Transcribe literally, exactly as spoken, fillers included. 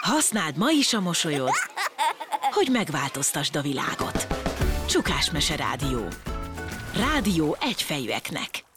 Használd ma is a mosolyod, hogy megváltoztasd a világot. Csukásmese Rádió. Rádió egyfejűeknek.